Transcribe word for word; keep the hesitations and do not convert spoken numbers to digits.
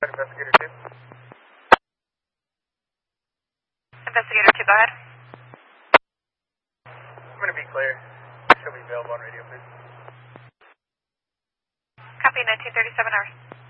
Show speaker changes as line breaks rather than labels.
Investigator two.
Investigator two, go ahead.
I'm going to be clear. She'll be available on radio, please.
Copy nineteen thirty-seven hours.